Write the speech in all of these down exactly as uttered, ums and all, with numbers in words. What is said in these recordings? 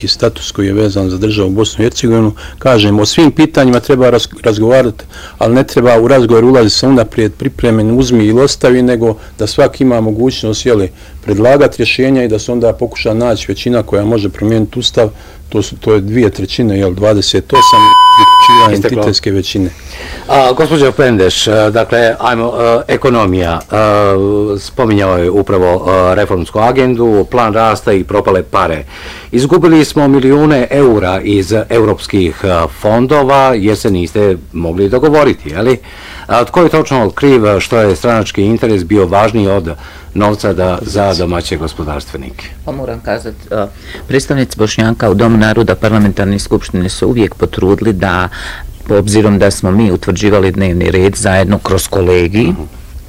status koji je vezan za državu Bosnu i Hercegovinu. Kažem, o svim pitanjima treba raz, razgovarati, ali ne treba u razgovor ulaziti se unaprijed pripremen, uzmi ili ostavi, nego da svaki ima mogućnost jeli, predlagati rješenja i da se onda pokuša naći većina koja može promijeniti ustav. To, su, to je dvije trećine, jel, dvadeset osam entitetske većine. A, gospođo Pendeš, dakle, ajmo, uh, ekonomija, uh, spominjao je upravo uh, reformsku agendu, plan rasta i propale pare. Izgubili smo milijune eura iz europskih uh, fondova jer se niste mogli dogovoriti, jeli? A tko je točno kriv što je stranački interes bio važniji od novca da, za domaće gospodarstvenike? Pa moram kazati, uh, predstavnici Bošnjaka u Domu naroda parlamentarne skupštine su uvijek potrudili da, obzirom da smo mi utvrđivali dnevni red zajedno kroz kolegij, uh-huh.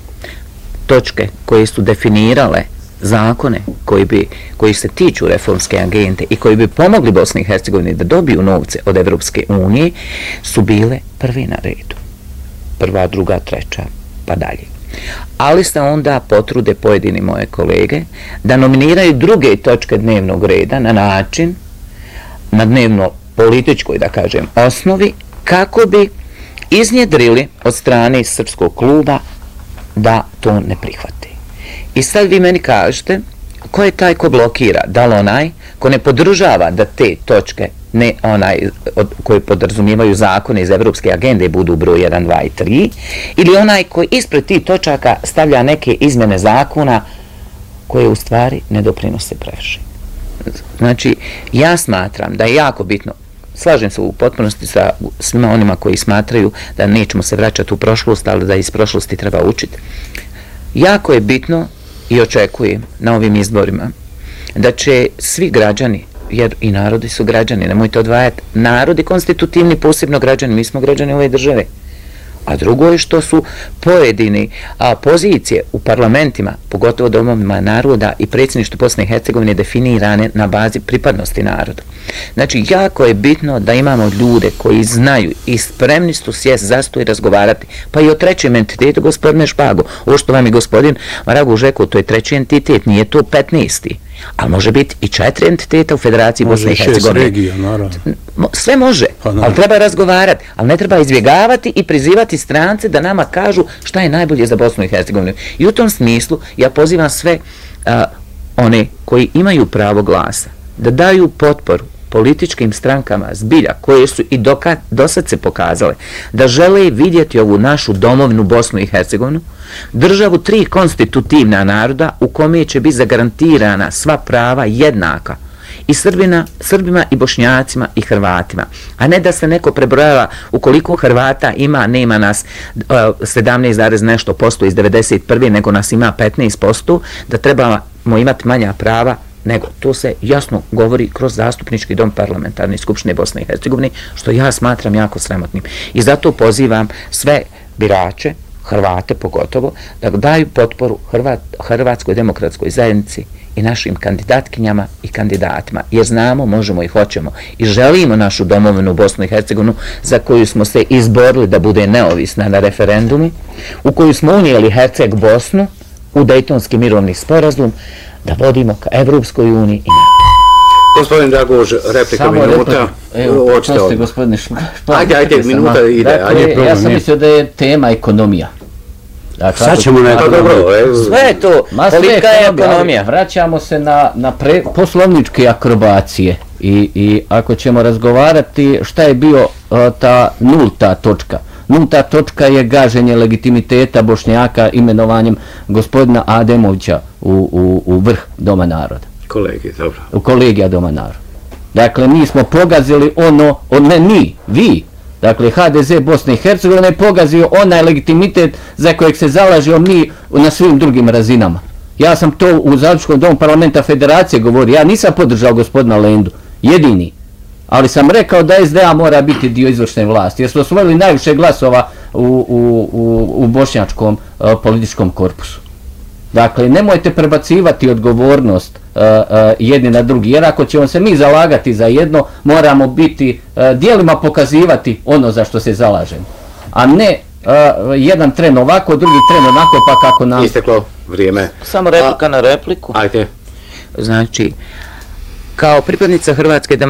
točke koje su definirale zakone koji, bi, koji se tiču reformske agende i koji bi pomogli Bosni i Hercegovini da dobiju novce od Evropske unije, su bile prvi na redu. Prva, druga, treća, pa dalje. Ali se onda potrude pojedini moje kolege da nominiraju druge točke dnevnog reda na način, na dnevno političkoj, da kažem, osnovi, kako bi iznjedrili od strane srpskog kluba da to ne prihvati. I sad vi meni kažete, ko je taj ko blokira? Da li onaj ko ne podržava da te točke ne onaj od, koji podrazumijevaju zakone iz Evropske agende budu broj jedan, dva i tri, ili onaj koji ispred tih točaka stavlja neke izmjene zakona koje u stvari ne doprinose previše. Znači, ja smatram da je jako bitno, slažem se u potpunosti sa svima onima koji smatraju da nećemo se vraćati u prošlost, ali da iz prošlosti treba učiti. Jako je bitno i očekujem na ovim izborima da će svi građani, jer i narodi su građani, nemojte odvajati, narodi konstitutivni, posebno građani, mi smo građani ove države. A drugo je što su pojedini a, pozicije u parlamentima, pogotovo domovima naroda i predsjedništvu Bosne i Hercegovine definirane na bazi pripadnosti naroda. Znači, jako je bitno da imamo ljude koji znaju i spremni su sjest za sto i razgovarati, pa i o trećem entitetu, gospodine Špago. Ovo što vam je gospodin Maraguž rekao, to je treći entitet, nije to petnaesti. Ali može biti i četiri entiteta u Federaciji može Bosne i Hercegovine. Regija, naravno. Sve može, pa, ali treba razgovarati, ali ne treba izbjegavati i prizivati strance da nama kažu šta je najbolje za Bosnu i Hercegovinu. I u tom smislu ja pozivam sve uh, one koji imaju pravo glasa da daju potporu političkim strankama zbilja koje su i doka, dosad se pokazale da žele vidjeti ovu našu domovinu Bosnu i Hercegovinu, državu tri konstitutivna naroda u kome će biti zagarantirana sva prava jednaka i Srbina, Srbima i Bošnjacima i Hrvatima, a ne da se neko prebrojava ukoliko Hrvata ima, nema nas uh, sedamnaest zarez nešto posto iz devedeset prve nego nas ima petnaest posto, da trebamo imati manja prava, nego to se jasno govori kroz zastupnički dom parlamentarne skupštine Bosne i Hercegovine, što ja smatram jako sramotnim. I zato pozivam sve birače, Hrvate pogotovo, da daju potporu Hrvat, Hrvatskoj demokratskoj zajednici i našim kandidatkinjama i kandidatima, jer znamo, možemo i hoćemo i želimo našu domovinu Bosnu i Hercegovinu za koju smo se izborili da bude neovisna na referendumu, u koju smo unijeli Herceg Bosnu u Dejtonski mirovni sporazum, da vodimo ka Evropskoj uniji i NATO. Gospodin Dragož, replika samo minuta. Evo, prosti gospodine Špago. Ajde, ajde, minuta ide. Dakle, ajde, problem, ja sam mislio da je tema ekonomija. Dakle, sad ćemo na ekonomiju. Sve je to, politika je ekonomija. Vraćamo se na, na pre, poslovničke akrobacije i, i ako ćemo razgovarati šta je bio uh, ta nulta točka. Nulta točka je gaženje legitimiteta Bošnjaka imenovanjem gospodina Ademovića u, u, u vrh Doma naroda. Kolegi, dobro. U kolegija Doma naroda. Dakle, mi smo pogazili ono, od ne mi, vi, dakle, H D Z Bosne i Hercegovine je pogazio onaj legitimitet za kojeg se zalažio mi na svim drugim razinama. Ja sam to u Zajedničkom domu parlamenta federacije govorio, ja nisam podržao gospodina Lendu, jedini. Ali sam rekao da S D A mora biti dio izvršne vlasti, jer smo osvojili najviše glasova u, u, u, u bošnjačkom uh, političkom korpusu. Dakle, nemojte prebacivati odgovornost uh, uh, jedni na drugi, jer ako ćemo se mi zalagati za jedno, moramo biti uh, dijelima pokazivati ono za što se zalažemo. A ne uh, jedan tren ovako, drugi tren onako, pa kako nam... Isteklo vrijeme. Samo replika A, na repliku. Ajde. Znači, kao pripadnica Hrvatske demokratske